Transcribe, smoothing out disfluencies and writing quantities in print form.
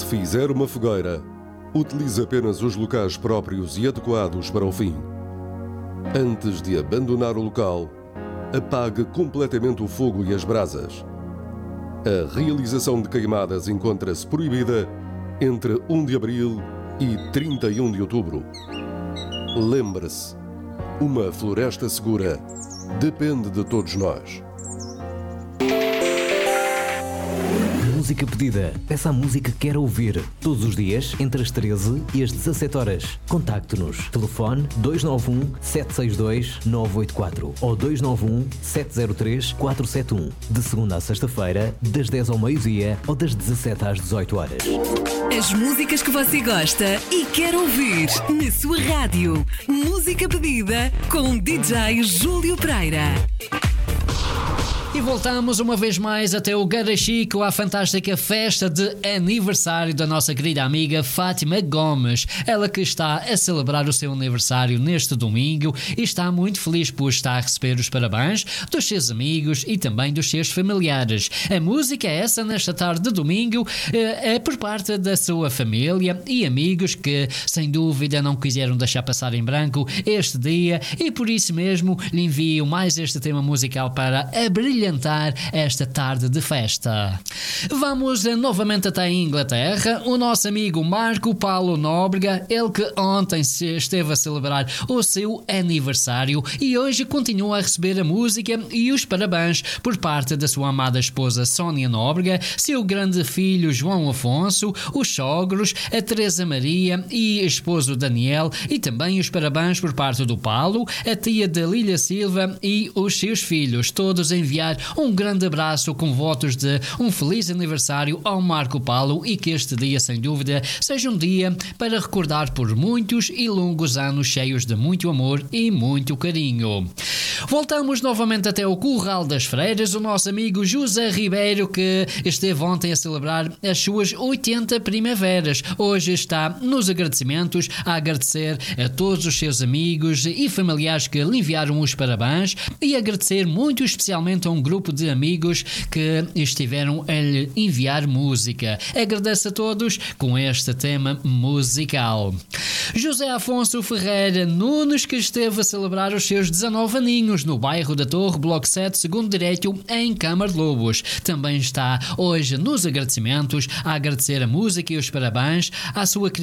fizer uma fogueira, utilize apenas os locais próprios e adequados para o fim. Antes de abandonar o local, apague completamente o fogo e as brasas. A realização de queimadas encontra-se proibida entre 1 de abril e 31 de outubro. Lembre-se, uma floresta segura depende de todos nós. Música pedida. Peça a música que quer ouvir. Todos os dias, entre as 13 e as 17 horas. Contacte-nos. Telefone 291-762-984 ou 291-703-471. De segunda a sexta-feira, das 10 ao meio-dia ou das 17 às 18 horas. As músicas que você gosta e quer ouvir na sua rádio. Música pedida com DJ Júlio Pereira. E voltamos uma vez mais até o Garachico, à fantástica festa de aniversário da nossa querida amiga Fátima Gomes. Ela que está a celebrar o seu aniversário neste domingo e está muito feliz por estar a receber os parabéns dos seus amigos e também dos seus familiares. A música é essa nesta tarde de domingo, é por parte da sua família e amigos que, sem dúvida, não quiseram deixar passar em branco este dia e por isso mesmo lhe envio mais este tema musical para abrilhantar esta tarde de festa. Vamos novamente até a Inglaterra. O nosso amigo Marco Paulo Nóbrega, ele que ontem esteve a celebrar o seu aniversário e hoje continua a receber a música e os parabéns por parte da sua amada esposa Sónia Nóbrega, seu grande filho João Afonso, os sogros, a Teresa Maria e esposo Daniel, e também os parabéns por parte do Paulo, a tia da Lília Silva e os seus filhos, todos enviar um grande abraço com votos de um feliz aniversário ao Marco Paulo e que este dia, sem dúvida, seja um dia para recordar por muitos e longos anos cheios de muito amor e muito carinho. Voltamos novamente até o Curral das Freiras, o nosso amigo José Ribeiro, que esteve ontem a celebrar as suas 80 primaveras. Hoje está nos agradecimentos a agradecer a todos os seus amigos e familiares que lhe enviaram os parabéns e agradecer muito especialmente a um grupo de amigos que estiveram a lhe enviar música. Agradeço a todos com este tema musical. José Afonso Ferreira Nunes, que esteve a celebrar os seus 19 aninhos no bairro da Torre, Bloco 7, segundo direito, em Câmara de Lobos. Também está hoje nos agradecimentos a agradecer a música e os parabéns à sua